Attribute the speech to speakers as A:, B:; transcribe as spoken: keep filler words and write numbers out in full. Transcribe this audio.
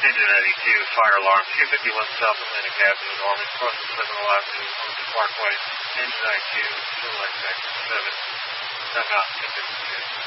A: Engine ninety-two, fire alarm, two fifty-one South Atlantic Avenue, Norman, crossing Seminole Avenue, Ocean Parkway, Engine ninety-two, Silver Lake, seven, dugout, ten fifty-two.